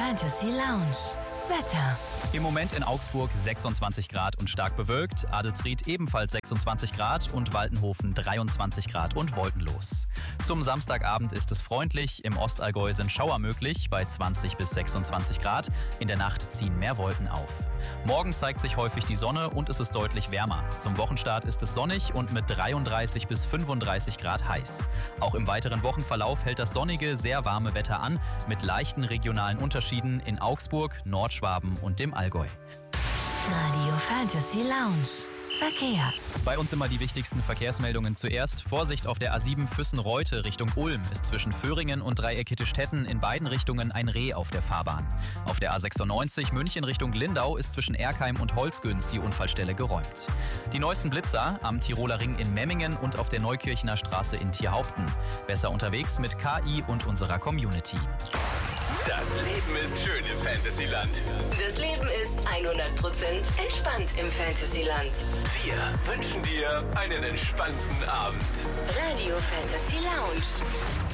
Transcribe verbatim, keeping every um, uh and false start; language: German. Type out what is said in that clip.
Fantasy Lounge. Wetter. Im Moment in Augsburg sechsundzwanzig Grad und stark bewölkt, Adelsried ebenfalls sechsundzwanzig Grad und Waltenhofen dreiundzwanzig Grad und wolkenlos. Zum Samstagabend ist es freundlich, im Ostallgäu sind Schauer möglich bei zwanzig bis sechsundzwanzig Grad, in der Nacht ziehen mehr Wolken auf. Morgen zeigt sich häufig die Sonne und es ist deutlich wärmer. Zum Wochenstart ist es sonnig und mit dreiunddreißig bis fünfunddreißig Grad heiß. Auch im weiteren Wochenverlauf hält das sonnige, sehr warme Wetter an, mit leichten regionalen Unterschieden in Augsburg, Nordschwaben und dem Allgäu. Radio Fantasy Lounge. Verkehr. Bei uns immer die wichtigsten Verkehrsmeldungen zuerst. Vorsicht auf der A sieben Füssen-Reute Richtung Ulm ist zwischen Föhringen und Dreieckige-Stetten in beiden Richtungen ein Reh auf der Fahrbahn. Auf der A sechsundneunzig München Richtung Lindau ist zwischen Erkheim und Holzgüns die Unfallstelle geräumt. Die neuesten Blitzer am Tiroler Ring in Memmingen und auf der Neukirchener Straße in Tierhaupten. Besser unterwegs mit K I und unserer Community. Das Leben ist schön im Fantasyland. Das Leben ist hundert Prozent entspannt im Fantasyland. Wir wünschen dir einen entspannten Abend. Radio Fantasy Lounge.